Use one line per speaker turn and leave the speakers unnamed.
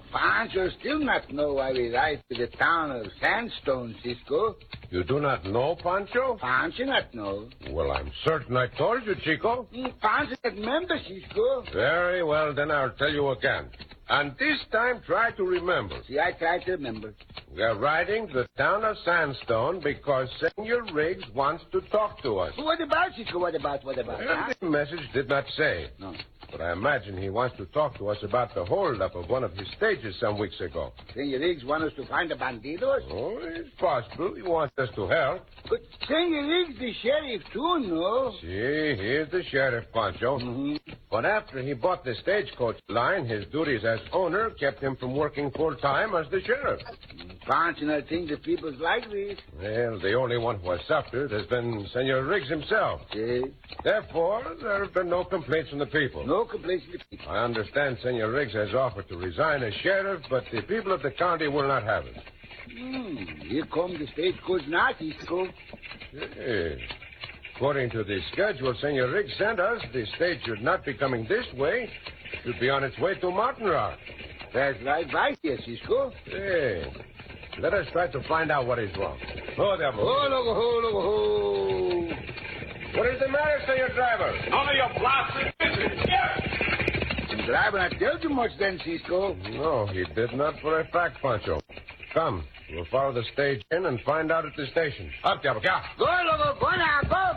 Pancho still not know why we ride to the town of Sandstone, Cisco.
You do not know, Pancho?
Pancho not know.
Well, I'm certain I told you, Chico.
Pancho not remember, Cisco.
Very well, then I'll tell you again. And this time, try to remember.
See, I try to remember.
We are riding to the town of Sandstone because Senor Riggs wants to talk to us.
What about, Cisco? What about?
Well,
Huh?
the message did not say.
No.
But I imagine he wants to talk to us about the holdup of one of his stages some weeks ago.
Senor Riggs want us to find the bandidos?
Oh, it's possible. He wants us to help.
But Senor Riggs the sheriff, too, no?
See, here's the sheriff, Pancho.
Mm-hmm.
But after he bought the stagecoach line, his duties as owner kept him from working full-time as the sheriff.
Pancho not think the people's like this.
Well, the only one who has suffered has been Senor Riggs himself.
See?
Therefore, there have been no complaints from the people.
No complaints from the people.
I understand Senor Riggs has offered to resign as sheriff, but the people of the county will not have it.
Here comes the stagecoach now, Cisco.
Yes. According to the schedule Senor Riggs sent us, the stage should not be coming this way. It should be on its way to Mountain Rock.
That's right here, Cisco.
Hey, let us try to find out what is wrong. Oh, there.
Ho.
What is the matter, Senor Driver?
None of your blasted business.
The driver not tell too much then, Cisco.
No, he did not for a fact, Pancho. Come, we'll follow the stage in and find out at the station. Up, Diablo, go.
Go now, go.